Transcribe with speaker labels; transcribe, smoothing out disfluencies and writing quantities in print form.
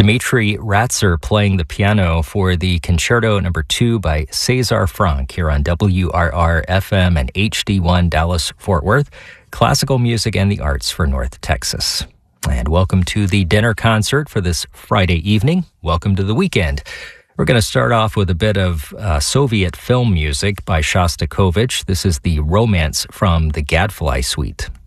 Speaker 1: Dmitri Ratzer playing the piano for the Concerto No. 2 by César Franck here on WRR-FM and HD1 Dallas-Fort Worth. Classical music and the arts for North Texas. And welcome to the dinner concert for this Friday evening. Welcome to the weekend. We're going to start off with a bit of Soviet film music by Shostakovich. This is the Romance from the Gadfly Suite.